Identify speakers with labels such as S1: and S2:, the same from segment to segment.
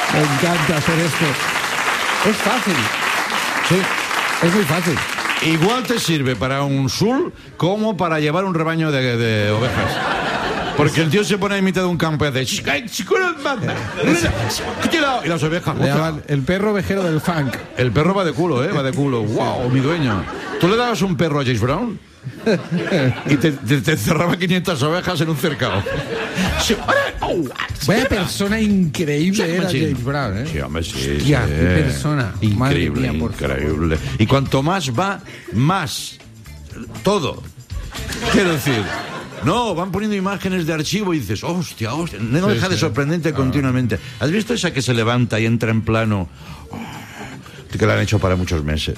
S1: Me encanta hacer esto. Es fácil.
S2: Sí.
S1: Es muy fácil.
S2: Igual te sirve para un sul como para llevar un rebaño de ovejas. Porque el tío se pone en mitad de un campo y hace... Y las ovejas...
S1: Le llaman el perro ovejero del funk.
S2: El perro va de culo, ¿eh? Va de culo. ¡Wow, mi dueño! ¿Tú le dabas un perro a James Brown? Y te encerraba 500 ovejas en un cercado.
S1: Vaya persona increíble era
S2: Sí.
S1: James Brown, ¿eh?
S2: Sí, hombre, sí.
S1: Hostia,
S2: sí.
S1: qué persona. Madre
S2: Increíble,
S1: mía, por
S2: increíble. Y cuanto más va, más. Todo. Quiero decir... No, van poniendo imágenes de archivo y dices, hostia, no deja de sorprendente continuamente. ¿Has visto esa que se levanta y entra en plano? Que la han hecho para muchos meses.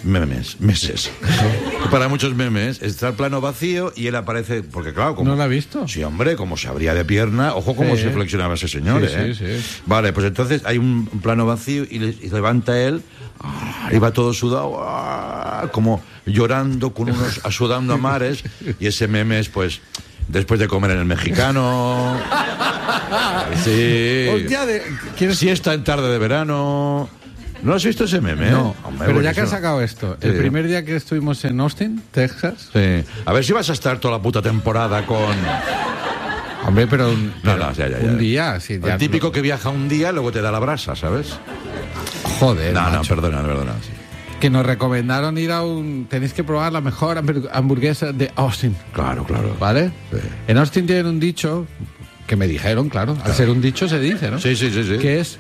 S2: Para muchos memes. Está el plano vacío y él aparece, porque claro, como...
S1: ¿No la ha visto?
S2: Sí, hombre, como se abría de pierna. Ojo cómo se flexionaba ese señor,
S1: Sí.
S2: Vale, pues entonces hay un plano vacío y levanta él, y va todo sudado, como llorando, sudando a mares, y ese meme es, pues... Después de comer en el mexicano. Sí.
S1: Hostia,
S2: Siesta en tarde de verano. ¿No has visto ese meme?
S1: No,
S2: Hombre,
S1: pero ya que
S2: buenísimo.
S1: has sacado esto,
S2: Sí.
S1: el primer día que estuvimos en Austin, Texas...
S2: Sí. A ver si vas a estar toda la puta temporada con...
S1: Hombre, pero
S2: ya.
S1: un día... Sí,
S2: El típico que viaja un día, luego te da la brasa, ¿sabes?
S1: Joder,
S2: No,
S1: macho.
S2: perdona. Sí.
S1: Que nos recomendaron ir a tenéis que probar la mejor hamburguesa de Austin.
S2: Claro.
S1: ¿Vale?
S2: Sí.
S1: En Austin tienen un dicho, que me dijeron, claro. Al ser un dicho se dice, ¿no?
S2: Sí.
S1: Que es...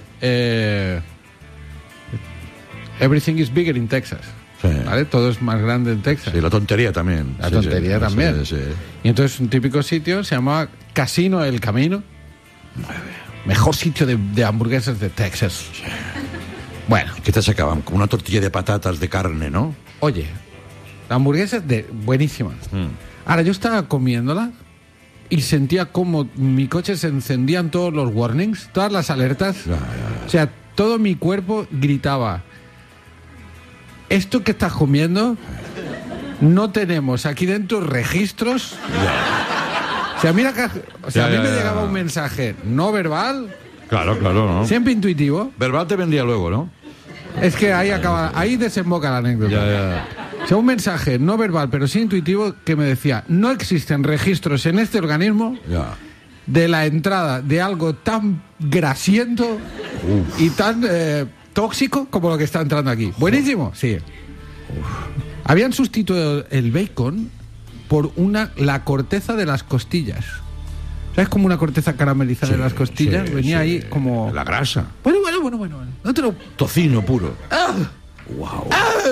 S1: everything is bigger in Texas.
S2: Sí.
S1: ¿Vale? Todo es más grande en Texas.
S2: Sí, la tontería también.
S1: La tontería también.
S2: Sí.
S1: Y entonces un típico sitio se llamaba Casino El Camino. Mejor sitio de hamburguesas de Texas. Bueno,
S2: ¿Qué te sacaban? Como una tortilla de patatas de carne, ¿no?
S1: oye, la hamburguesa es buenísima. Ahora, yo estaba comiéndola y sentía como mi coche se encendían todos los warnings, todas las alertas. O sea, todo mi cuerpo gritaba: esto que estás comiendo, no tenemos aquí dentro registros. O sea, mira que, a mí me llegaba un mensaje no verbal,
S2: Claro, ¿no?
S1: siempre intuitivo.
S2: Verbal te vendría luego, ¿no?
S1: Es que ahí desemboca la anécdota. O sea, un mensaje no verbal, pero sí intuitivo, que me decía: no existen registros en este organismo de la entrada de algo tan grasiento y tan tóxico como lo que está entrando aquí. Buenísimo, sí. Habían sustituido el bacon por la corteza de las costillas. ¿Sabes? Como una corteza caramelizada de las costillas. Venía ahí como...
S2: La grasa.
S1: Bueno. No te lo...
S2: Tocino puro.
S1: ¡Wow!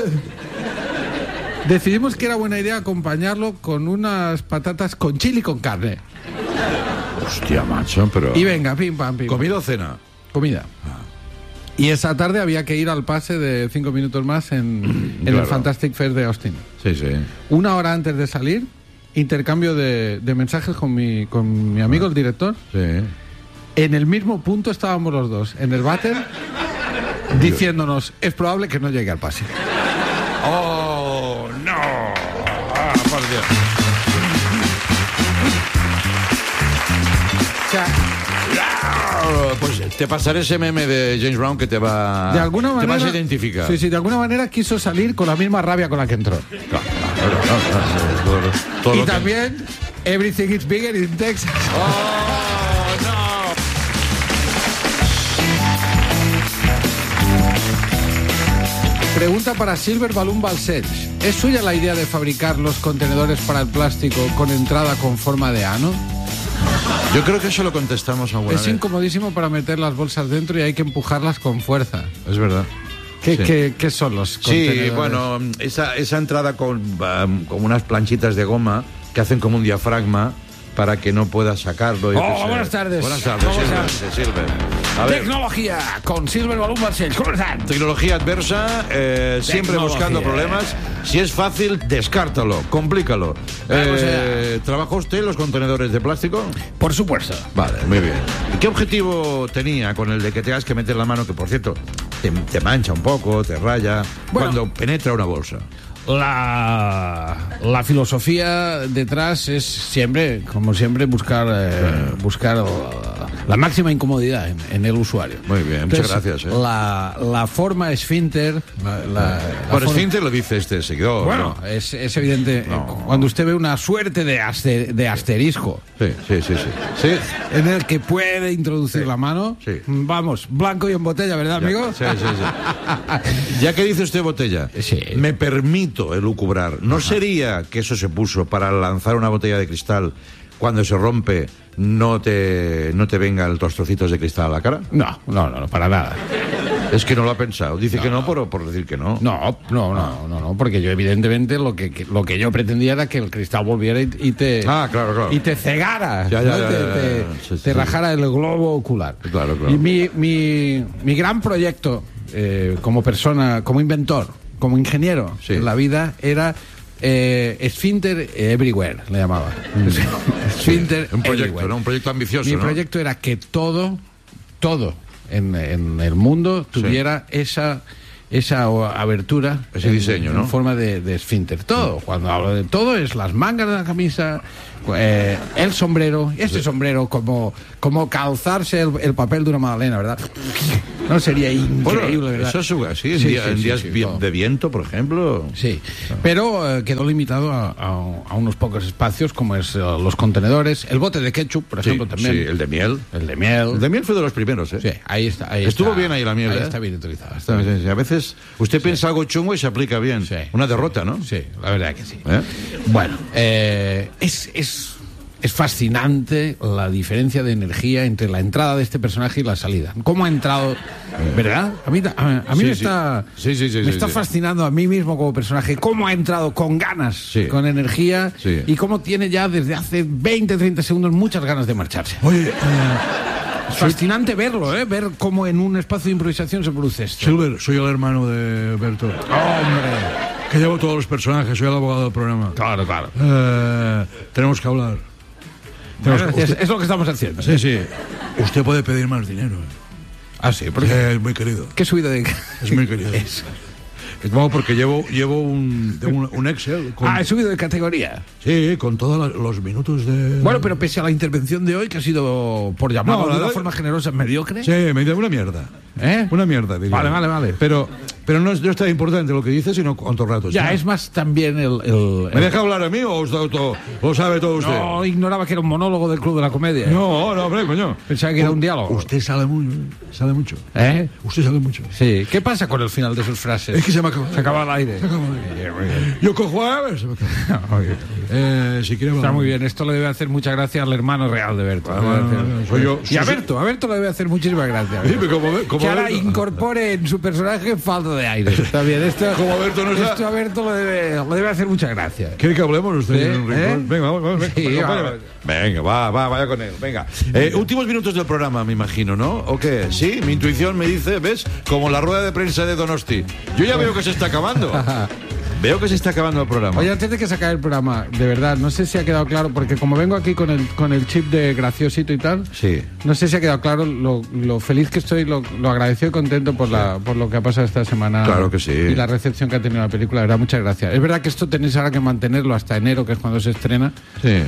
S1: Decidimos que era buena idea acompañarlo con unas patatas con chili con carne.
S2: Hostia, macho, pero...
S1: Y venga, pim, pam.
S2: ¿Comida o cena?
S1: Comida. Y esa tarde había que ir al pase de 5 minutos más en el Fantastic Fair de Austin.
S2: Sí.
S1: Una hora antes de salir, intercambio de mensajes con mi amigo, el director.
S2: Sí.
S1: En el mismo punto estábamos los dos, en el váter, diciéndonos: es probable que no llegue al pase.
S2: ¡Oh, no! Por Dios.
S1: O sea,
S2: pues te pasaré ese meme de James Brown que te va...
S1: de alguna manera...
S2: Te vas a identificar.
S1: Sí, de alguna manera quiso salir con la misma rabia con la que entró.
S2: Claro. Todo
S1: Y
S2: lo que-
S1: también, everything is bigger in Texas.
S2: ¡Oh, no!
S1: Pregunta para Silver Balloon Balsech. ¿Es suya la idea de fabricar los contenedores para el plástico con entrada con forma de ano?
S2: Yo creo que eso lo contestamos alguna
S1: Es
S2: vez.
S1: incomodísimo para meter las bolsas dentro y hay que empujarlas con fuerza.
S2: Es verdad.
S1: ¿Qué son los contenedores?
S2: Sí, bueno, esa entrada con unas planchitas de goma que hacen como un diafragma para que no puedas sacarlo.
S1: Buenas tardes.
S2: Buenas tardes,
S1: ¿Cómo
S2: Silver. A ver,
S1: Tecnología con Silver Balloon Balsech. ¿Cómo están?
S2: tecnología adversa, siempre buscando problemas. Si es fácil, descártalo, complícalo. ¿Trabaja usted en los contenedores de plástico?
S1: Por supuesto.
S2: Vale, muy bien. ¿Y qué objetivo tenía con el de que tengas que meter la mano, que por cierto te mancha un poco, te raya, cuando penetra una bolsa?
S1: La filosofía detrás es siempre, como siempre, buscar la máxima incomodidad en el usuario.
S2: Muy bien, muchas gracias.
S1: La forma esfínter...
S2: Por esfínter lo dice este seguidor.
S1: Bueno,
S2: ¿no?
S1: es evidente. Cuando usted ve una suerte de asterisco.
S2: Sí.
S1: En el que puede introducir la mano.
S2: Sí.
S1: Vamos, blanco y en botella, ¿verdad, amigo?
S2: Sí. Ya que dice usted botella, me permito elucubrar. ¿No sería que eso se puso para lanzar una botella de cristal cuando se rompe, no te vengan los trocitos de cristal a la cara?
S1: No, para nada.
S2: Es que no lo ha pensado. Dice que no por decir que no.
S1: No, porque yo evidentemente lo que yo pretendía era que el cristal volviera y te...
S2: claro.
S1: Y te cegara, te rajara el globo ocular.
S2: Claro.
S1: Y mi gran proyecto como persona, como inventor, como ingeniero en la vida era... Esfínter Everywhere le llamaba. Esfínter
S2: un proyecto,
S1: Everywhere.
S2: ¿no? Un proyecto ambicioso.
S1: Mi proyecto era que todo en el mundo tuviera esa abertura,
S2: ese diseño, ¿no?
S1: En forma de esfínter. Todo. Cuando hablo de todo es las mangas de la camisa, el sombrero, sombrero como calzarse el papel de una magdalena, ¿verdad? No sería increíble, ¿verdad?
S2: Eso es así, en días de viento, por ejemplo.
S1: Sí, pero quedó limitado a unos pocos espacios, como es los contenedores, el bote de ketchup, por ejemplo, también.
S2: Sí, el de miel.
S1: El de miel.
S2: El de miel fue de los primeros, ¿eh?
S1: Sí, ahí está.
S2: Estuvo bien ahí la miel,
S1: Ahí está bien utilizada.
S2: A veces usted piensa algo chungo y se aplica bien.
S1: Sí.
S2: Una derrota, ¿no?
S1: Sí, la verdad que sí. Bueno, es fascinante la diferencia de energía entre la entrada de este personaje y la salida. ¿Cómo ha entrado? ¿Verdad? A mí me está fascinando a mí mismo como personaje. ¿Cómo ha entrado con ganas, con energía?
S2: Sí.
S1: Y cómo tiene ya desde hace 20, 30 segundos muchas ganas de marcharse.
S3: Oye,
S1: es fascinante verlo, ver cómo en un espacio de improvisación se produce esto.
S3: Silver, soy el hermano de Berto.
S1: ¡Hombre!
S3: Que llevo todos los personajes, soy el abogado del programa.
S1: Claro.
S3: Tenemos que hablar.
S1: Es lo que estamos haciendo.
S3: Sí. Usted puede pedir más dinero.
S1: Ah, sí,
S3: porque es muy querido.
S1: ¿Qué subida de...?
S3: Es muy querido. No, porque llevo un Excel.
S1: He subido de categoría.
S3: Sí, con todos los minutos de...
S1: Bueno, pero pese a la intervención de hoy, que ha sido, por llamarlo de una forma generosa, mediocre.
S3: Sí, una mierda. Una mierda, diría.
S1: Vale.
S3: Pero no es tan importante lo que dice, sino cuántos ratos.
S1: Ya, es más también
S3: ¿Me deja hablar a mí o lo sabe todo usted?
S1: No, ignoraba que era un monólogo del Club de la Comedia.
S3: No, hombre, coño.
S1: Pensaba que era un diálogo.
S3: Usted sabe mucho. Usted sabe mucho.
S1: Sí. ¿Qué pasa con el final de sus frases?
S3: Es que se me acaba.
S1: Se acaba el aire.
S3: Yo cojo a ver, se me acaba. Si quiere...
S1: Está muy bien. Esto le debe hacer mucha gracia al hermano real de Berto.
S3: Soy yo.
S1: Y a Berto le debe hacer muchísimas gracias.
S3: Sí, como
S1: que ahora incorpore en su personaje falta de aire. Está bien.
S3: Como Berto no está...
S1: Esto a Berto le debe hacer mucha gracia.
S3: ¿Quiere que hablemos usted en un rincón? Venga, vamos.
S2: Sí, venga, vaya con él. Venga. Últimos minutos del programa, me imagino, ¿no? ¿O qué? Sí, mi intuición me dice, ¿ves? Como la rueda de prensa de Donosti. Yo ya veo que se está acabando. Veo que se está acabando el programa.
S1: Oye, antes de que se acabe el programa, de verdad, no sé si ha quedado claro, porque como vengo aquí con el chip de graciosito y tal,
S2: sí.
S1: No sé si ha quedado claro lo feliz que estoy, lo agradecido y contento por lo que ha pasado esta semana.
S2: Claro que sí.
S1: Y la recepción que ha tenido la película, de verdad, muchas gracias. Es verdad que esto tenéis ahora que mantenerlo hasta enero, que es cuando se estrena.
S2: Sí.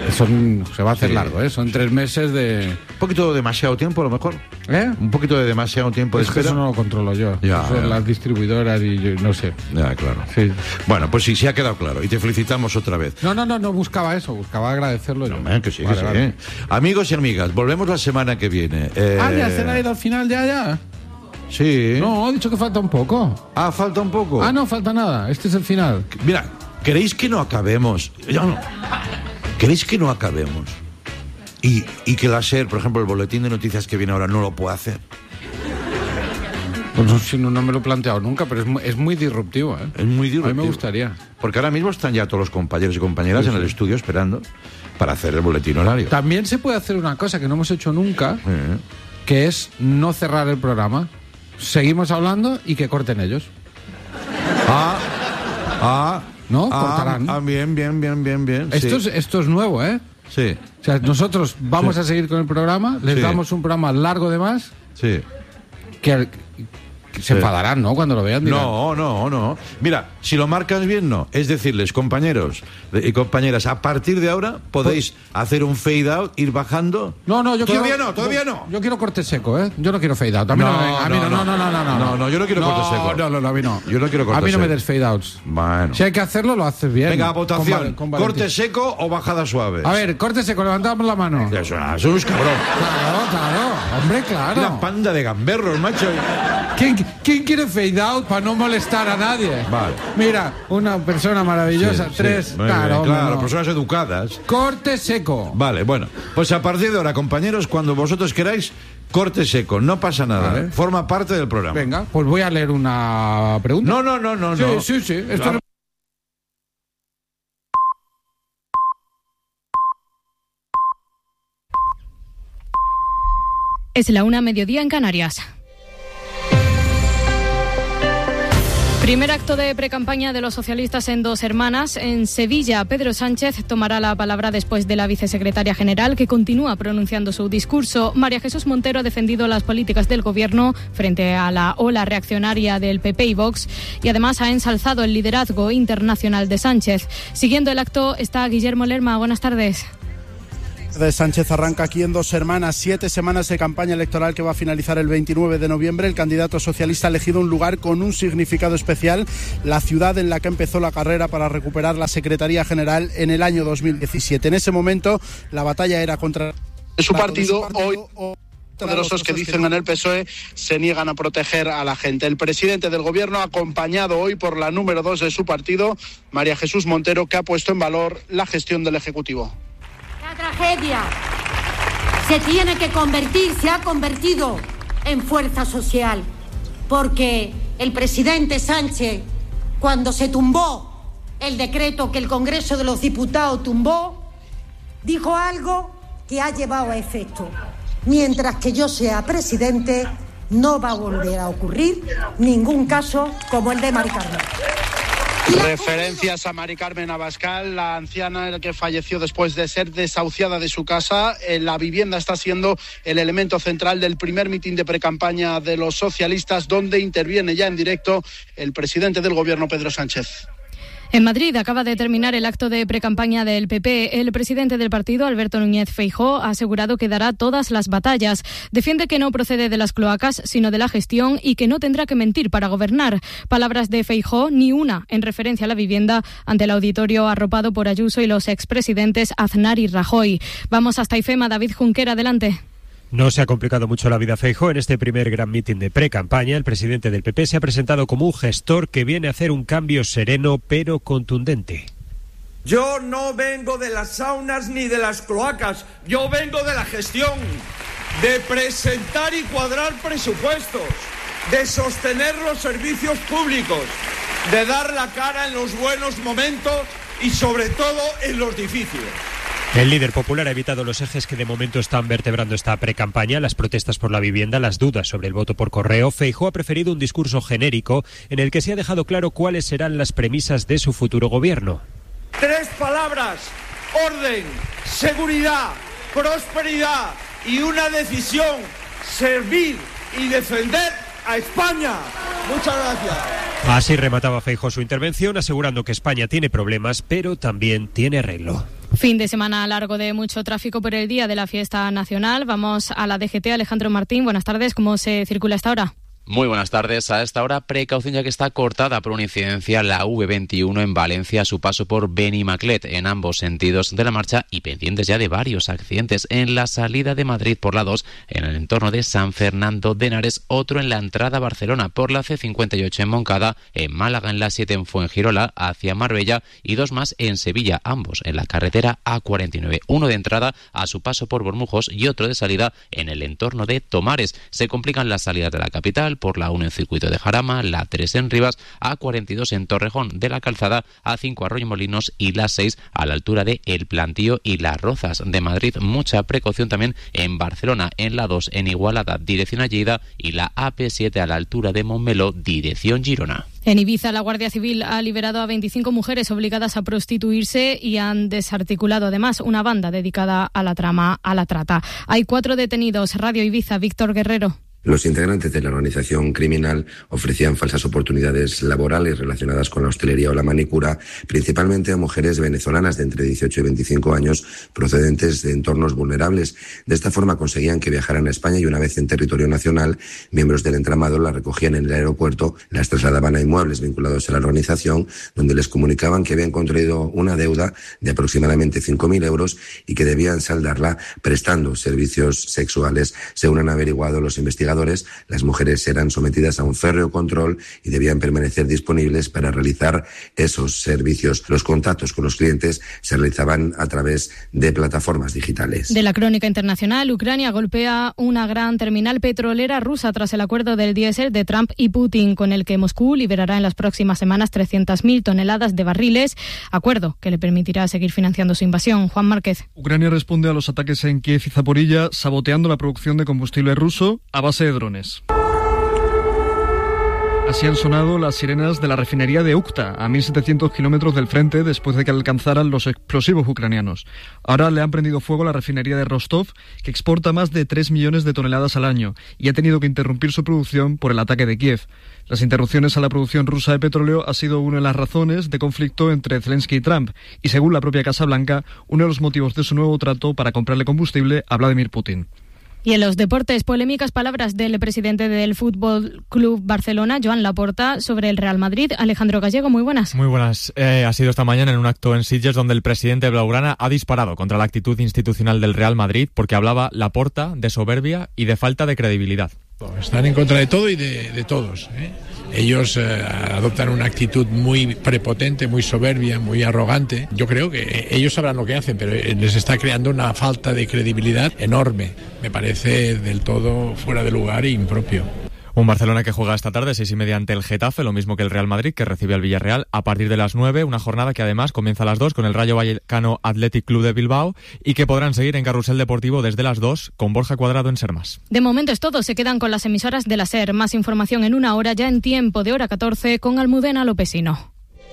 S1: Se va a hacer largo, ¿eh? Son 3 meses de...
S2: Un poquito demasiado tiempo, a lo mejor.
S1: Un
S2: poquito de demasiado tiempo de espera.
S1: Eso no lo controlo yo. Son las distribuidoras y yo no sé.
S2: Ya, claro.
S1: Sí.
S2: Bueno, pues sí ha quedado claro. Y te felicitamos otra vez.
S1: No buscaba eso. Buscaba agradecerlo yo.
S2: Que sí. Amigos y amigas, volvemos la semana que viene.
S1: ¿Ya se la ha ido al final ya?
S2: Sí.
S1: No, he dicho que falta un poco.
S2: ¿Falta un poco?
S1: No falta nada. Este es el final.
S2: Mira, ¿queréis que no acabemos? ¿Queréis que no acabemos? Y que la SER, por ejemplo, el boletín de noticias que viene ahora no lo puede hacer.
S1: Pues no me lo he planteado nunca, pero es muy disruptivo, ¿eh?
S2: Es muy disruptivo.
S1: A mí me gustaría.
S2: Porque ahora mismo están ya todos los compañeros y compañeras en el estudio esperando para hacer el boletín horario.
S1: También se puede hacer una cosa que no hemos hecho nunca, que es no cerrar el programa. Seguimos hablando y que corten ellos. ¿No? Cortarán.
S2: Bien.
S1: Esto es nuevo, ¿eh?
S2: Sí.
S1: O sea, nosotros vamos a seguir con el programa, les damos un programa largo de más.
S2: Sí.
S1: Que se enfadarán, ¿no? Cuando lo vean. Dirán.
S2: No. Mira, si lo marcas bien, no. Es decirles, compañeros y compañeras, a partir de ahora podéis hacer un fade out, ir bajando.
S1: No, yo
S2: todavía
S1: quiero...
S2: no.
S1: Yo quiero corte seco, ¿eh? Yo no quiero fade out. A mí
S2: no, yo no quiero corte seco.
S1: No, a mí no.
S2: Yo no quiero corte seco.
S1: A mí no me des fade outs.
S2: Bueno.
S1: Si hay que hacerlo, lo haces bien.
S2: Venga, votación. ¿Corte seco o bajada suave?
S1: A ver, corte seco, levantamos la mano.
S2: Eso es cabrón.
S1: Claro, hombre, claro.
S2: Una panda de gamberros, macho.
S1: ¿Quién quiere fade out para no molestar a nadie?
S2: Vale.
S1: Mira, una persona maravillosa, tres.
S2: Claro, personas educadas.
S1: Corte seco.
S2: Vale, bueno. Pues a partir de ahora, compañeros, cuando vosotros queráis, corte seco. No pasa nada.
S1: Vale.
S2: Forma parte del programa.
S1: Venga, pues voy a leer una pregunta.
S2: No.
S1: Sí. Esto no...
S4: Es la 1:00 en Canarias. Primer acto de precampaña de los socialistas en Dos Hermanas. En Sevilla, Pedro Sánchez tomará la palabra después de la vicesecretaria general, que continúa pronunciando su discurso. María Jesús Montero ha defendido las políticas del Gobierno frente a la ola reaccionaria del PP y Vox, y además ha ensalzado el liderazgo internacional de Sánchez. Siguiendo el acto está Guillermo Lerma. Buenas tardes.
S5: De Sánchez arranca aquí en Dos Hermanas, 7 semanas de campaña electoral que va a finalizar el 29 de noviembre. El candidato socialista ha elegido un lugar con un significado especial, la ciudad en la que empezó la carrera para recuperar la Secretaría General en el año 2017. En ese momento la batalla era contra
S6: su partido. Hoy poderosos que dicen en el PSOE se niegan a proteger a la gente. El presidente del Gobierno, acompañado hoy por la número 2 de su partido, María Jesús Montero, que ha puesto en valor la gestión del Ejecutivo.
S7: La tragedia se ha convertido en fuerza social, porque el presidente Sánchez, cuando se tumbó el decreto que el Congreso de los Diputados tumbó, dijo algo que ha llevado a efecto. Mientras que yo sea presidente, no va a volver a ocurrir ningún caso como el de Mari Carmen.
S6: Referencias a Mari Carmen Abascal, la anciana que falleció después de ser desahuciada de su casa. La vivienda está siendo el elemento central del primer mitin de precampaña de los socialistas, donde interviene ya en directo el presidente del Gobierno, Pedro Sánchez.
S4: En Madrid acaba de terminar el acto de precampaña del PP. El presidente del partido, Alberto Núñez Feijóo, ha asegurado que dará todas las batallas. Defiende que no procede de las cloacas, sino de la gestión, y que no tendrá que mentir para gobernar. Palabras de Feijóo, ni una en referencia a la vivienda, ante el auditorio arropado por Ayuso y los expresidentes Aznar y Rajoy. Vamos hasta IFEMA. David Junquera, adelante.
S8: No se ha complicado mucho la vida a Feijóo. En este primer gran mitin de precampaña, el presidente del PP se ha presentado como un gestor que viene a hacer un cambio sereno pero contundente.
S9: Yo no vengo de las saunas ni de las cloacas, yo vengo de la gestión, de presentar y cuadrar presupuestos, de sostener los servicios públicos, de dar la cara en los buenos momentos y sobre todo en los difíciles.
S8: El líder popular ha evitado los ejes que de momento están vertebrando esta precampaña: las protestas por la vivienda, las dudas sobre el voto por correo. Feijóo ha preferido un discurso genérico en el que se ha dejado claro cuáles serán las premisas de su futuro gobierno.
S9: 3 palabras: orden, seguridad, prosperidad y una decisión: servir y defender a España. Muchas gracias.
S8: Así remataba Feijóo su intervención, asegurando que España tiene problemas, pero también tiene arreglo.
S4: Fin de semana largo de mucho tráfico por el día de la fiesta nacional. Vamos a la DGT. Alejandro Martín, buenas tardes. ¿Cómo se circula esta hora?
S10: Muy buenas tardes. A esta hora, precaución ya que está cortada por una incidencia la V21 en Valencia a su paso por Benimaclet en ambos sentidos de la marcha, y pendientes ya de varios accidentes en la salida de Madrid por la 2 en el entorno de San Fernando de Henares, otro en la entrada a Barcelona por la C58 en Moncada, en Málaga en la 7 en Fuengirola hacia Marbella, y 2 más en Sevilla, ambos en la carretera A49, uno de entrada a su paso por Bormujos y otro de salida en el entorno de Tomares. Se complican las salidas de la capital por la 1 en Circuito de Jarama, la 3 en Rivas, A42 en Torrejón de la Calzada, A5 Arroyomolinos y la 6 a la altura de El Plantío y Las Rozas de Madrid. Mucha precaución también en Barcelona, en la 2 en Igualada, dirección a Lleida, y la AP7 a la altura de Montmeló, dirección Girona.
S4: En Ibiza, la Guardia Civil ha liberado a 25 mujeres obligadas a prostituirse y han desarticulado además una banda dedicada a la trata. Hay 4 detenidos. Radio Ibiza, Víctor Guerrero.
S11: Los integrantes de la organización criminal ofrecían falsas oportunidades laborales relacionadas con la hostelería o la manicura, principalmente a mujeres venezolanas de entre 18 y 25 años procedentes de entornos vulnerables. De esta forma conseguían que viajaran a España y una vez en territorio nacional, miembros del entramado las recogían en el aeropuerto, las trasladaban a inmuebles vinculados a la organización, donde les comunicaban que habían contraído una deuda de aproximadamente 5.000 euros y que debían saldarla prestando servicios sexuales. Según han averiguado los investigadores, las mujeres eran sometidas a un férreo control y debían permanecer disponibles para realizar esos servicios. Los contactos con los clientes se realizaban a través de plataformas digitales.
S4: De la crónica internacional, Ucrania golpea una gran terminal petrolera rusa tras el acuerdo del diésel de Trump y Putin, con el que Moscú liberará en las próximas semanas 300.000 toneladas de barriles, acuerdo que le permitirá seguir financiando su invasión. Juan Márquez.
S12: Ucrania responde a los ataques en Kiev y Zaporilla, saboteando la producción de combustible ruso a base de drones. Así han sonado las sirenas de la refinería de Ukta, a 1.700 kilómetros del frente, después de que alcanzaran los explosivos ucranianos. Ahora le han prendido fuego a la refinería de Rostov, que exporta más de 3 millones de toneladas al año, y ha tenido que interrumpir su producción por el ataque de Kiev. Las interrupciones a la producción rusa de petróleo ha sido una de las razones de conflicto entre Zelensky y Trump, y según la propia Casa Blanca, uno de los motivos de su nuevo trato para comprarle combustible a Vladimir Putin.
S4: Y en los deportes, polémicas palabras del presidente del Fútbol Club Barcelona, Joan Laporta, sobre el Real Madrid. Alejandro Gallego, muy buenas.
S13: Muy buenas. Ha sido esta mañana en un acto en Sitges donde el presidente blaugrana ha disparado contra la actitud institucional del Real Madrid porque hablaba Laporta de soberbia y de falta de credibilidad.
S14: Están en contra de todo y de todos, ¿eh? Ellos adoptan una actitud muy prepotente, muy soberbia, muy arrogante. Yo creo que ellos sabrán lo que hacen, pero les está creando una falta de credibilidad enorme. Me parece del todo fuera de lugar e impropio.
S13: Un Barcelona que juega esta tarde 6:30 ante el Getafe, lo mismo que el Real Madrid, que recibe al Villarreal a partir de las 9, una jornada que además comienza a las 2 con el Rayo Vallecano Athletic Club de Bilbao y que podrán seguir en Carrusel Deportivo desde las 2 con Borja Cuadrado en Sermas.
S4: De momento es todo, se quedan con las emisoras de la SER. Más información en una hora, ya en tiempo de hora 14, con Almudena Lopesino.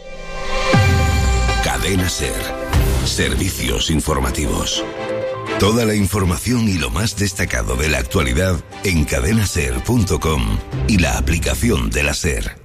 S15: Cadena SER. Servicios informativos. Toda la información y lo más destacado de la actualidad en cadenaser.com y la aplicación de la SER.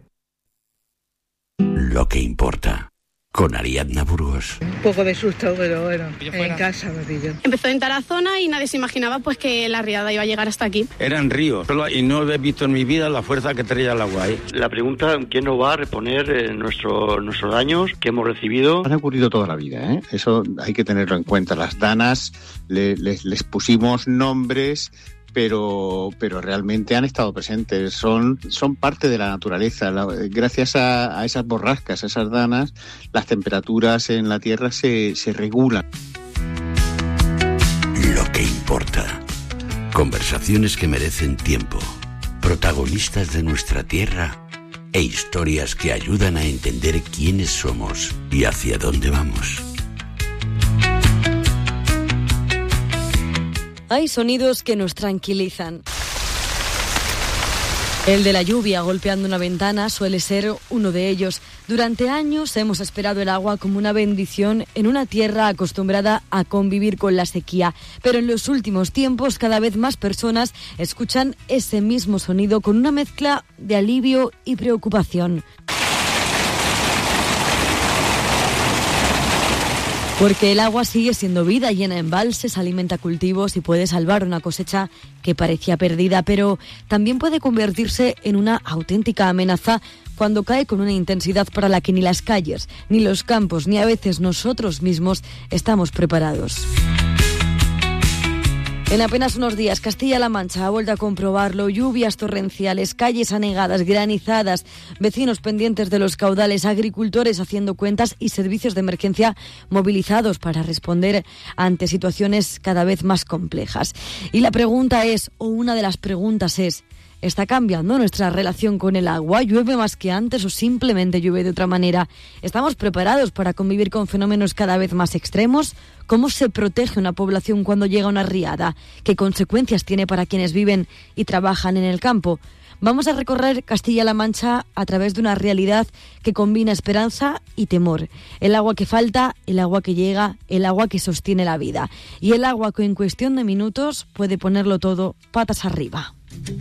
S15: Lo que importa, con Ariadna Burgos.
S16: Un poco de susto, pero bueno, en casa me pillo.
S17: Empezó en Tarazona y nadie se imaginaba pues que la riada iba a llegar hasta aquí.
S18: Eran ríos, y no he visto en mi vida la fuerza que traía el agua ahí.
S19: La pregunta, ¿quién nos va a reponer nuestros daños que hemos recibido?
S20: Han ocurrido toda la vida, ¿eh? Eso hay que tenerlo en cuenta. Las danas les pusimos nombres, pero realmente han estado presentes, son parte de la naturaleza. Gracias a esas borrascas, a esas danas, las temperaturas en la Tierra se regulan.
S15: Lo que importa. Conversaciones que merecen tiempo. Protagonistas de nuestra tierra e historias que ayudan a entender quiénes somos y hacia dónde vamos.
S21: Hay sonidos que nos tranquilizan. El de la lluvia golpeando una ventana suele ser uno de ellos. Durante años hemos esperado el agua como una bendición en una tierra acostumbrada a convivir con la sequía. Pero en los últimos tiempos cada vez más personas escuchan ese mismo sonido con una mezcla de alivio y preocupación. Porque el agua sigue siendo vida, llena embalses, alimenta cultivos y puede salvar una cosecha que parecía perdida, pero también puede convertirse en una auténtica amenaza cuando cae con una intensidad para la que ni las calles, ni los campos, ni a veces nosotros mismos estamos preparados. En apenas unos días, Castilla-La Mancha ha vuelto a comprobarlo. Lluvias torrenciales, calles anegadas, granizadas, vecinos pendientes de los caudales, agricultores haciendo cuentas y servicios de emergencia movilizados para responder ante situaciones cada vez más complejas. Y la pregunta es, o una de las preguntas es, ¿está cambiando nuestra relación con el agua? ¿Llueve más que antes o simplemente llueve de otra manera? ¿Estamos preparados para convivir con fenómenos cada vez más extremos? ¿Cómo se protege una población cuando llega una riada? ¿Qué consecuencias tiene para quienes viven y trabajan en el campo? Vamos a recorrer Castilla-La Mancha a través de una realidad que combina esperanza y temor. El agua que falta, el agua que llega, el agua que sostiene la vida. Y el agua que en cuestión de minutos puede ponerlo todo patas arriba.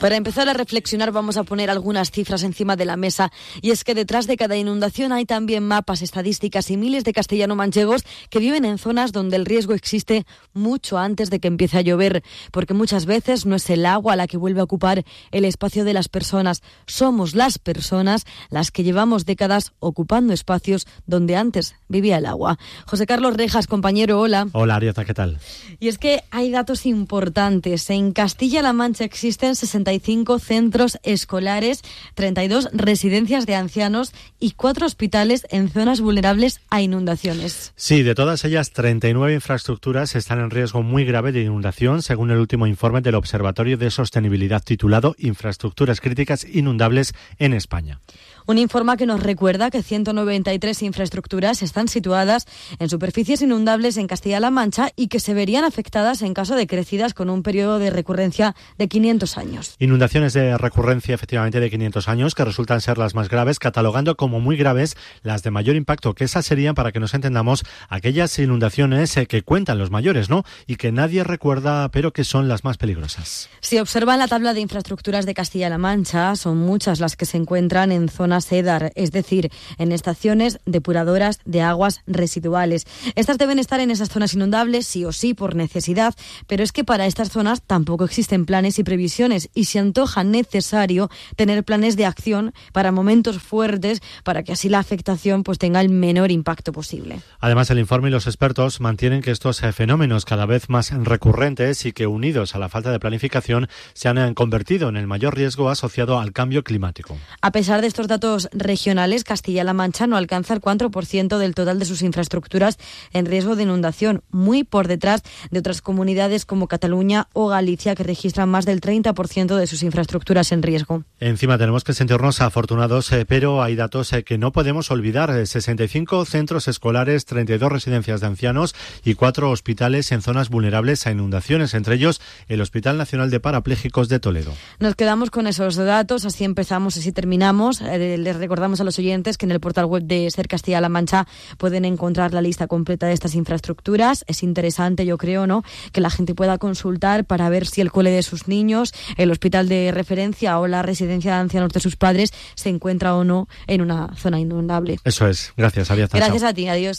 S21: Para empezar a reflexionar vamos a poner algunas cifras encima de la mesa, y es que detrás de cada inundación hay también mapas, estadísticas y miles de castellano-manchegos que viven en zonas donde el riesgo existe mucho antes de que empiece a llover, porque muchas veces no es el agua la que vuelve a ocupar el espacio de las personas, somos las personas las que llevamos décadas ocupando espacios donde antes vivía el agua. José Carlos Rejas, compañero, hola.
S3: Hola, Arieta, ¿qué tal?
S21: Y es que hay datos importantes. En Castilla-La Mancha existen 65 centros escolares, 32 residencias de ancianos y 4 hospitales en zonas vulnerables a inundaciones.
S3: Sí, de todas ellas, 39 infraestructuras están en riesgo muy grave de inundación, según el último informe del Observatorio de Sostenibilidad titulado Infraestructuras críticas inundables en España.
S21: Un informe que nos recuerda que 193 infraestructuras están situadas en superficies inundables en Castilla-La Mancha y que se verían afectadas en caso de crecidas con un periodo de recurrencia de 500 años.
S3: Inundaciones de recurrencia, efectivamente, de 500 años, que resultan ser las más graves, catalogando como muy graves las de mayor impacto, que esas serían, para que nos entendamos, aquellas inundaciones que cuentan los mayores, ¿no? Y que nadie recuerda, pero que son las más peligrosas.
S21: Si observan la tabla de infraestructuras de Castilla-La Mancha, son muchas las que se encuentran en zonas EDAR, es decir, en estaciones depuradoras de aguas residuales. Estas deben estar en esas zonas inundables, sí o sí, por necesidad, pero es que para estas zonas tampoco existen planes y previsiones y se antoja necesario tener planes de acción para momentos fuertes, para que así la afectación pues tenga el menor impacto posible.
S3: Además, el informe y los expertos mantienen que estos fenómenos cada vez más recurrentes y que, unidos a la falta de planificación, se han convertido en el mayor riesgo asociado al cambio climático.
S21: A pesar de estos datos regionales, Castilla-La Mancha no alcanza el 4% del total de sus infraestructuras en riesgo de inundación, muy por detrás de otras comunidades como Cataluña o Galicia, que registran más del 30% de sus infraestructuras en riesgo.
S3: Encima tenemos que sentirnos afortunados, pero hay datos que no podemos olvidar. 65 centros escolares, 32 residencias de ancianos y 4 hospitales en zonas vulnerables a inundaciones, entre ellos el Hospital Nacional de Parapléjicos de Toledo.
S21: Nos quedamos con esos datos, así empezamos y así terminamos. Les recordamos a los oyentes que en el portal web de SER Castilla-La Mancha pueden encontrar la lista completa de estas infraestructuras. Es interesante, yo creo, ¿no?, que la gente pueda consultar para ver si el cole de sus niños, el hospital de referencia o la residencia de ancianos de sus padres se encuentra o no en una zona inundable.
S3: Eso es. Gracias, Ariadna.
S21: Gracias
S3: Chao.
S21: a ti. Adiós.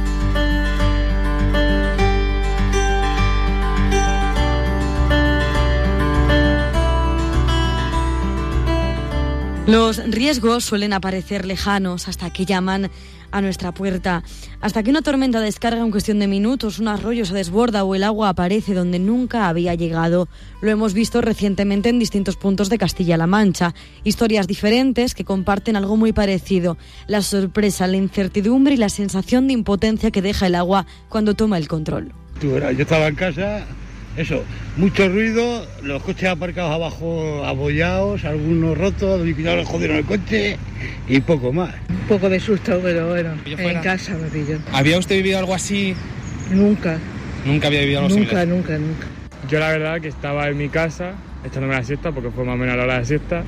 S21: Los riesgos suelen aparecer lejanos hasta que llaman a nuestra puerta. Hasta que una tormenta descarga en cuestión de minutos, un arroyo se desborda o el agua aparece donde nunca había llegado. Lo hemos visto recientemente en distintos puntos de Castilla-La Mancha. Historias diferentes que comparten algo muy parecido: la sorpresa, la incertidumbre y la sensación de impotencia que deja el agua cuando toma el control.
S22: Yo estaba en casa. Eso, mucho ruido, los coches aparcados abajo abollados, algunos rotos, ya les jodieron el coche y poco más.
S16: Un poco de susto, pero bueno, en casa me pilló.
S23: ¿Había usted vivido algo así?
S16: Nunca.
S23: ¿Nunca había vivido algo similar?
S16: Nunca.
S24: Yo la verdad que estaba en mi casa echándome la siesta, porque fue más o menos a la hora de la siesta,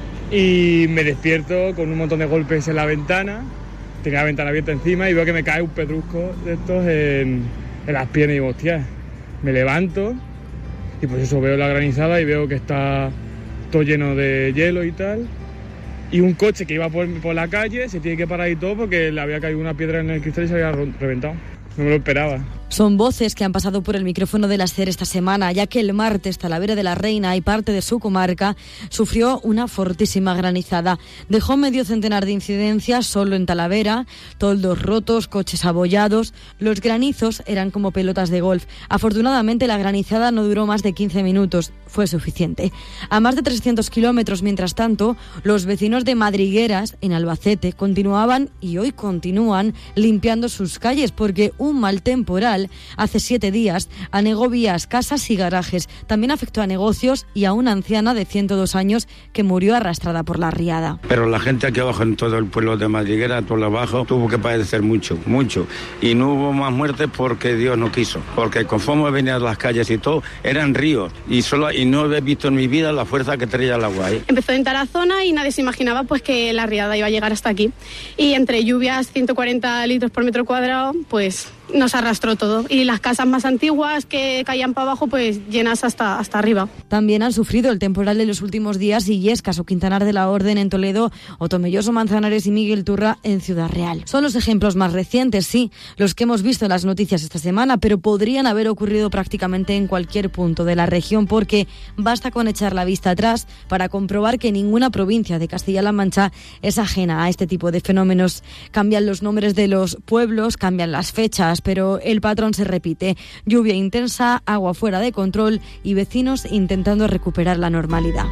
S24: y me despierto con un montón de golpes en la ventana, tenía la ventana abierta encima y veo que me cae un pedrusco de estos en las piernas y digo, hostia. Me levanto y pues eso, veo la granizada y veo que está todo lleno de hielo y tal. Y un coche que iba por la calle se tiene que parar y todo porque le había caído una piedra en el cristal y se había reventado. No me lo esperaba.
S21: Son voces que han pasado por el micrófono de la SER esta semana, ya que el martes Talavera de la Reina y parte de su comarca sufrió una fortísima granizada. Dejó medio centenar de incidencias solo en Talavera, toldos rotos, coches abollados. Los granizos eran como pelotas de golf. Afortunadamente la granizada no duró más de 15 minutos. Fue suficiente. A más de 300 kilómetros, mientras tanto, los vecinos de Madrigueras, en Albacete, continuaban y hoy continúan limpiando sus calles porque un mal temporal hace 7 días anegó vías, casas y garajes. También afectó a negocios y a una anciana de 102 años que murió arrastrada por la riada.
S18: Pero la gente aquí abajo, en todo el pueblo de Madriguera, todo abajo, tuvo que padecer mucho. Y no hubo más muertes porque Dios no quiso. Porque conforme venían las calles y todo, eran ríos. Y no he visto en mi vida la fuerza que traía el agua ahí.
S17: Empezó en Tarazona y nadie se imaginaba pues que la riada iba a llegar hasta aquí. Y entre lluvias, 140 litros por metro cuadrado, pues nos arrastró todo. Y las casas más antiguas que caían para abajo, pues llenas hasta arriba.
S21: También han sufrido el temporal de los últimos días Illescas o Quintanar de la Orden en Toledo, o Tomelloso, Manzanares y Miguel Turra en Ciudad Real. Son los ejemplos más recientes, sí, los que hemos visto en las noticias esta semana, pero podrían haber ocurrido prácticamente en cualquier punto de la región, porque basta con echar la vista atrás para comprobar que ninguna provincia de Castilla-La Mancha es ajena a este tipo de fenómenos. Cambian los nombres de los pueblos, cambian las fechas, pero el patrón se repite. Lluvia intensa, agua fuera de control y vecinos intentando recuperar la normalidad.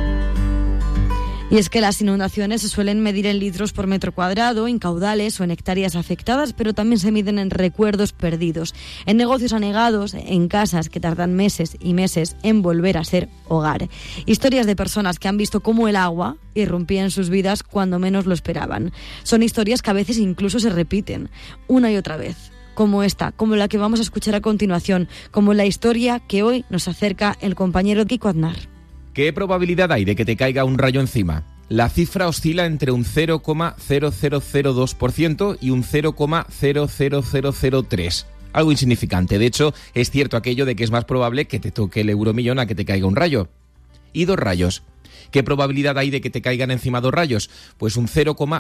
S21: Y es que las inundaciones se suelen medir en litros por metro cuadrado, en caudales o en hectáreas afectadas, pero también se miden en recuerdos perdidos, en negocios anegados, en casas que tardan meses y meses en volver a ser hogar. Historias de personas que han visto cómo el agua irrumpía en sus vidas cuando menos lo esperaban. Son historias que a veces incluso se repiten una y otra vez, como esta, como la que vamos a escuchar a continuación, como la historia que hoy nos acerca el compañero Kiko Aznar.
S1: ¿Qué probabilidad hay de que te caiga un rayo encima? La cifra oscila entre un 0,0002% y un 0,00003%. Algo insignificante. De hecho, es cierto aquello de que es más probable que te toque el euromillón a que te caiga un rayo. ¿Y 2 rayos? ¿Qué probabilidad hay de que te caigan encima 2 rayos? Pues un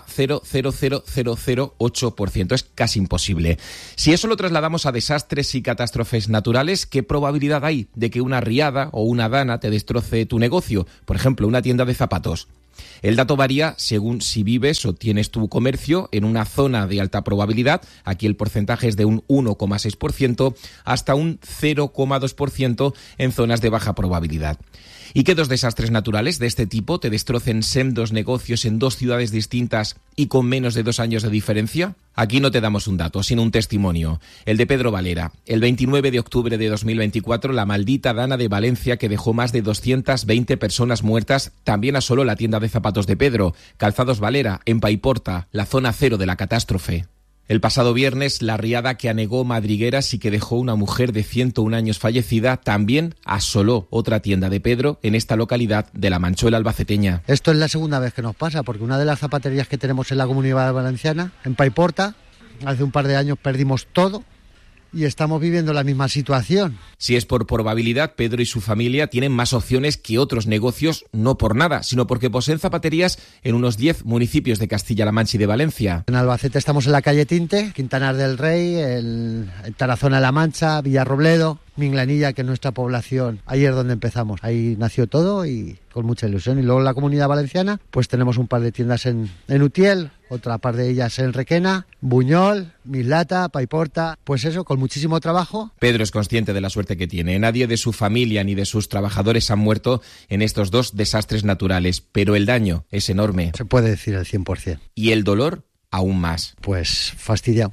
S1: 0,000008%. Es casi imposible. Si eso lo trasladamos a desastres y catástrofes naturales, ¿qué probabilidad hay de que una riada o una dana te destroce tu negocio? Por ejemplo, una tienda de zapatos. El dato varía según si vives o tienes tu comercio en una zona de alta probabilidad, aquí el porcentaje es de un 1,6%, hasta un 0,2% en zonas de baja probabilidad. ¿Y que 2 desastres naturales de este tipo te destrocen sendos negocios en 2 ciudades distintas y con menos de 2 años de diferencia? Aquí no te damos un dato, sino un testimonio. El de Pedro Valera. El 29 de octubre de 2024, la maldita dana de Valencia que dejó más de 220 personas muertas también asoló la tienda de zapatos de Pedro, Calzados Valera, en Paiporta, la zona cero de la catástrofe. El pasado viernes, la riada que anegó madrigueras y que dejó una mujer de 101 años fallecida también asoló otra tienda de Pedro en esta localidad de la Manchuela albaceteña.
S2: Esto es la segunda vez que nos pasa, porque una de las zapaterías que tenemos en la Comunidad Valenciana, en Paiporta, hace un par de años perdimos todo y estamos viviendo la misma situación.
S1: Si es por probabilidad, Pedro y su familia tienen más opciones que otros negocios, no por nada, sino porque poseen zapaterías en unos 10 municipios de Castilla-La Mancha y de Valencia.
S2: En Albacete estamos en la calle Tinte, Quintanar del Rey, en Tarazona de la Mancha, Villarrobledo, Minglanilla, que es nuestra población. Ahí es donde empezamos. Ahí nació todo y con mucha ilusión. Y luego en la Comunidad Valenciana, pues tenemos un par de tiendas en Utiel, otra par de ellas en Requena, Buñol, Mislata, Paiporta. Pues eso, con muchísimo trabajo.
S1: Pedro es consciente de la suerte que tiene. Nadie de su familia ni de sus trabajadores han muerto en estos 2 desastres naturales, pero el daño es enorme.
S2: Se puede decir el 100%.
S1: Y el dolor aún más.
S2: Pues fastidiado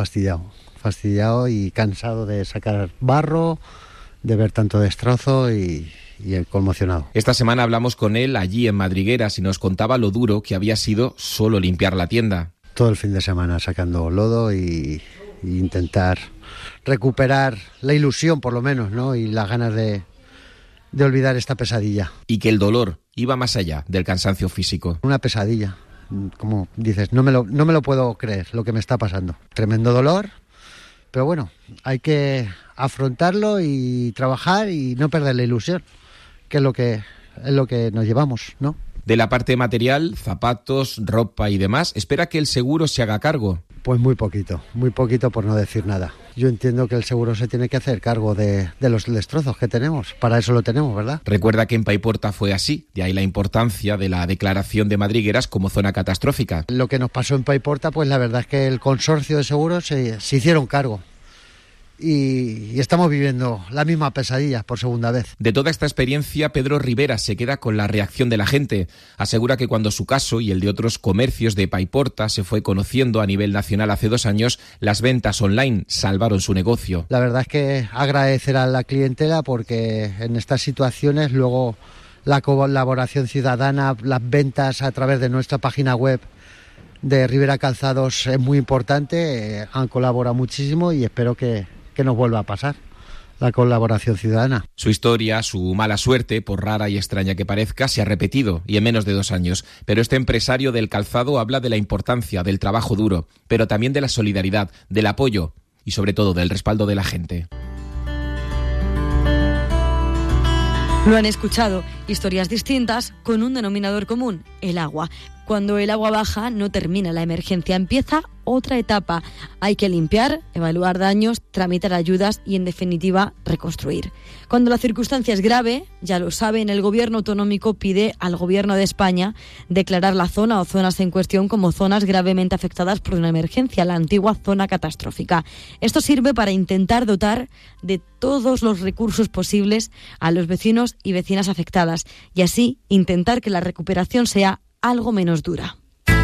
S2: y cansado de sacar barro, de ver tanto destrozo y conmocionado.
S1: Esta semana hablamos con él allí en Madrigueras y nos contaba lo duro que había sido solo limpiar la tienda.
S2: Todo el fin de semana sacando lodo y intentar recuperar la ilusión, por lo menos, ¿no? Y las ganas de olvidar esta pesadilla.
S1: Y que el dolor iba más allá del cansancio físico.
S2: Una pesadilla. Como dices, no me lo puedo creer lo que me está pasando. Tremendo dolor, pero bueno, hay que afrontarlo y trabajar y no perder la ilusión, que es lo que nos llevamos, ¿no?
S1: De la parte material, zapatos, ropa y demás, ¿espera que el seguro se haga cargo?
S2: Pues muy poquito por no decir nada. Yo entiendo que el seguro se tiene que hacer cargo de los destrozos que tenemos. Para eso lo tenemos, ¿verdad?
S1: Recuerda que en Paiporta fue así, de ahí la importancia de la declaración de Madrigueras como zona catastrófica.
S2: Lo que nos pasó en Paiporta, pues la verdad es que el consorcio de seguros se hicieron cargo. Y estamos viviendo la misma pesadilla por segunda vez.
S1: De toda esta experiencia, Pedro Rivera se queda con la reacción de la gente. Asegura que cuando su caso y el de otros comercios de Paiporta se fue conociendo a nivel nacional hace 2 años, las ventas online salvaron su negocio.
S2: La verdad es que agradecer a la clientela, porque en estas situaciones luego la colaboración ciudadana, las ventas a través de nuestra página web de Rivera Calzados es muy importante. Han colaborado muchísimo y espero que nos vuelva a pasar la colaboración ciudadana.
S1: Su historia, su mala suerte, por rara y extraña que parezca, se ha repetido y en menos de 2 años. Pero este empresario del calzado habla de la importancia del trabajo duro, pero también de la solidaridad, del apoyo. y sobre todo del respaldo de la gente.
S21: Lo han escuchado, historias distintas con un denominador común, el agua. Cuando el agua baja no termina la emergencia, empieza otra etapa. Hay que limpiar, evaluar daños, tramitar ayudas y, en definitiva, reconstruir. Cuando la circunstancia es grave, ya lo saben, el Gobierno autonómico pide al Gobierno de España declarar la zona o zonas en cuestión como zonas gravemente afectadas por una emergencia, la antigua zona catastrófica. Esto sirve para intentar dotar de todos los recursos posibles a los vecinos y vecinas afectadas y así intentar que la recuperación sea algo menos dura.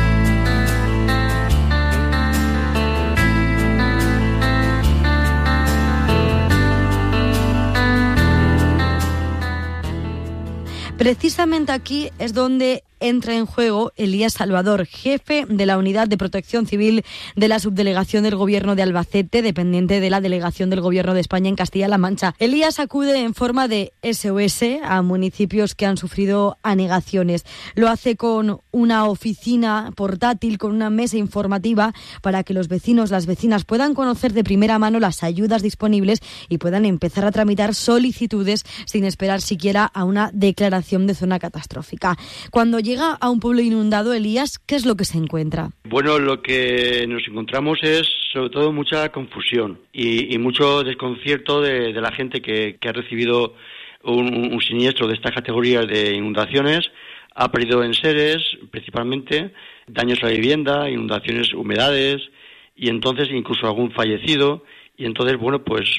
S21: Precisamente aquí es donde entra en juego Elías Salvador, jefe de la Unidad de Protección Civil de la Subdelegación del Gobierno de Albacete, dependiente de la Delegación del Gobierno de España en Castilla-La Mancha. Elías acude en forma de SOS a municipios que han sufrido anegaciones. Lo hace con una oficina portátil, con una mesa informativa para que los vecinos, las vecinas puedan conocer de primera mano las ayudas disponibles y puedan empezar a tramitar solicitudes sin esperar siquiera a una declaración de zona catastrófica. Cuando llega a un pueblo inundado, Elías, ¿qué es lo que se encuentra?
S19: Bueno, lo que nos encontramos es sobre todo mucha confusión y mucho desconcierto de la gente que ha recibido un siniestro de estas categorías de inundaciones, ha perdido enseres principalmente, daños a la vivienda, inundaciones, humedades y entonces incluso algún fallecido. Y entonces, bueno, pues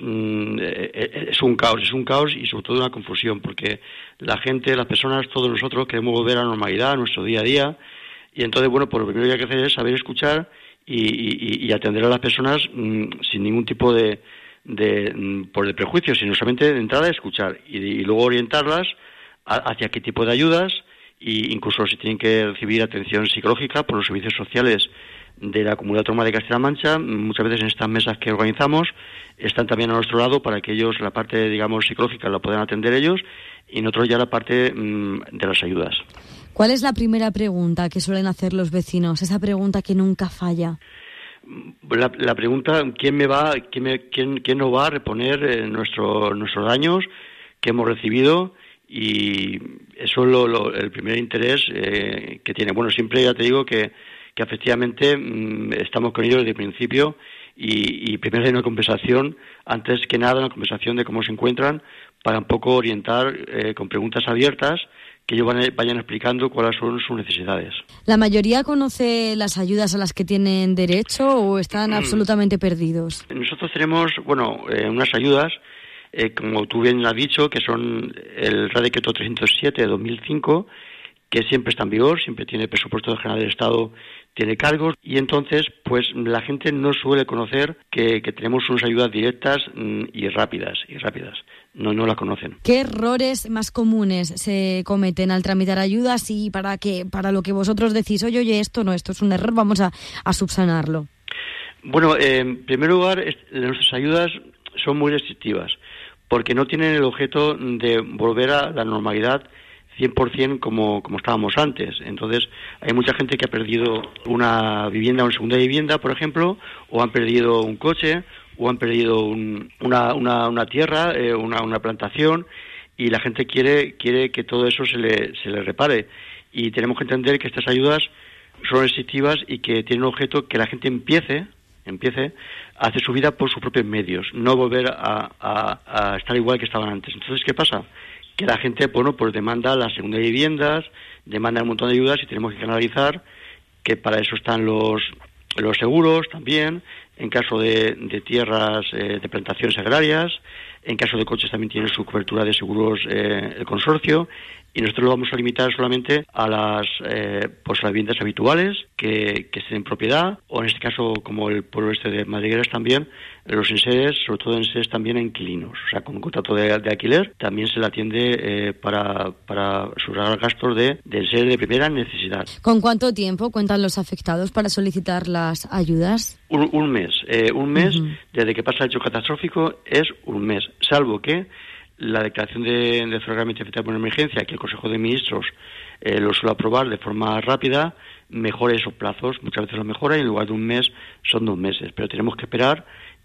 S19: es un caos y sobre todo una confusión, porque la gente, las personas, todos nosotros queremos volver a la normalidad, a nuestro día a día, y entonces, bueno, pues lo primero que hay que hacer es saber escuchar y atender a las personas sin ningún tipo de prejuicio, sino solamente de entrada escuchar y luego orientarlas hacia qué tipo de ayudas, e incluso si tienen que recibir atención psicológica por los servicios sociales de la Comunidad Autónoma de Castilla-La Mancha. Muchas veces en estas mesas que organizamos están también a nuestro lado para que ellos la parte, digamos, psicológica la puedan atender ellos y nosotros ya la parte de las ayudas.
S21: ¿Cuál es la primera pregunta que suelen hacer los vecinos? Esa pregunta que nunca falla.
S19: La pregunta, ¿quién nos va a reponer nuestros daños que hemos recibido? Y eso es el primer interés que tiene. Bueno, siempre ya te digo que efectivamente estamos con ellos desde el principio y primero hay una conversación, antes que nada una conversación de cómo se encuentran, para un poco orientar con preguntas abiertas que ellos vayan explicando cuáles son sus necesidades.
S21: ¿La mayoría conoce las ayudas a las que tienen derecho o están absolutamente perdidos?
S19: Nosotros tenemos, unas ayudas, como tú bien has dicho, que son el Real Decreto 307 de 2005, que siempre está en vigor, siempre tiene presupuesto general del Estado, tiene cargos, y entonces pues la gente no suele conocer que tenemos unas ayudas directas y rápidas. No la conocen.
S21: ¿Qué errores más comunes se cometen al tramitar ayudas y para lo que vosotros decís, oye, esto es un error, vamos a subsanarlo?
S19: Bueno, en primer lugar, nuestras ayudas son muy restrictivas, porque no tienen el objeto de volver a la normalidad 100% como estábamos antes. Entonces, hay mucha gente que ha perdido una vivienda, una segunda vivienda, por ejemplo, o han perdido un coche, o han perdido una tierra, una plantación, y la gente quiere que todo eso se le repare. Y tenemos que entender que estas ayudas son restrictivas y que tienen un objeto que la gente empiece a hacer su vida por sus propios medios, no volver a estar igual que estaban antes. Entonces, ¿qué pasa? Que la gente, pues demanda las segundas viviendas, demanda un montón de ayudas y tenemos que canalizar, que para eso están los seguros también, en caso de tierras, de plantaciones agrarias, en caso de coches también tiene su cobertura de seguros el consorcio, y nosotros lo vamos a limitar solamente a las viviendas habituales que estén en propiedad, o en este caso, como el pueblo de Madrigueras también, los enseres, sobre todo enseres también a inquilinos, o sea, con un contrato de alquiler, también se le atiende para sufragar gastos de enseres de primera necesidad.
S21: ¿Con cuánto tiempo cuentan los afectados para solicitar las ayudas?
S19: Un mes. Desde que pasa el hecho catastrófico es un mes, salvo que la declaración de zona gravemente afectada por una emergencia, que el Consejo de Ministros lo suele aprobar de forma rápida, mejora esos plazos. Muchas veces lo mejora y en lugar de un mes son 2 meses. Pero tenemos que esperar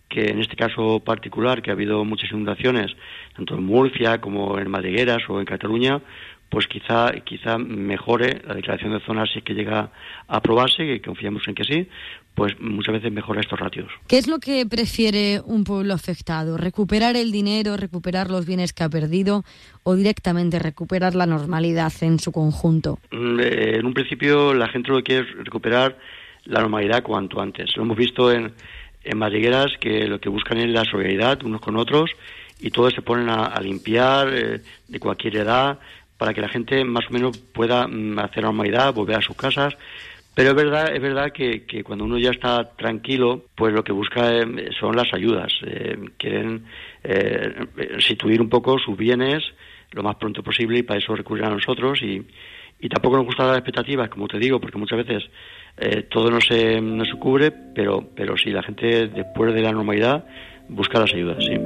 S19: que en este caso particular, que ha habido muchas inundaciones, tanto en Murcia como en Madrigueras o en Cataluña, pues quizá mejore la declaración de zonas si es que llega a aprobarse, que confiamos en que sí, pues muchas veces mejora estos ratios.
S21: ¿Qué es lo que prefiere un pueblo afectado? ¿Recuperar el dinero, recuperar los bienes que ha perdido o directamente recuperar la normalidad en su conjunto?
S19: En un principio la gente lo que quiere es recuperar la normalidad cuanto antes. Lo hemos visto en Madrigueras, que lo que buscan es la solidaridad unos con otros y todos se ponen a limpiar de cualquier edad para que la gente más o menos pueda hacer normalidad, volver a sus casas. Pero es verdad que cuando uno ya está tranquilo, pues lo que busca son las ayudas. Quieren situir un poco sus bienes lo más pronto posible y para eso recurren a nosotros y tampoco nos gustan las expectativas, como te digo, porque muchas veces todo no se cubre, pero sí, la gente después de la normalidad busca las ayudas, sí.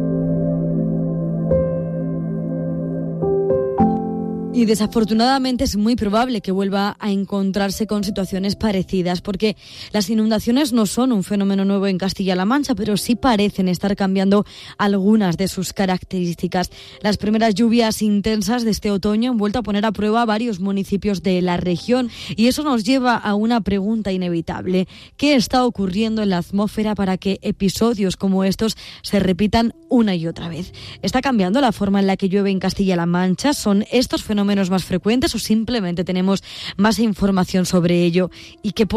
S21: Y desafortunadamente es muy probable que vuelva a encontrarse con situaciones parecidas, porque las inundaciones no son un fenómeno nuevo en Castilla-La Mancha, pero sí parecen estar cambiando algunas de sus características. Las primeras lluvias intensas de este otoño han vuelto a poner a prueba varios municipios de la región y eso nos lleva a una pregunta inevitable. ¿Qué está ocurriendo en la atmósfera para que episodios como estos se repitan una y otra vez? ¿Está cambiando la forma en la que llueve en Castilla-La Mancha? ¿Son estos fenómenos más frecuentes o simplemente tenemos más información sobre ello? ¿Y qué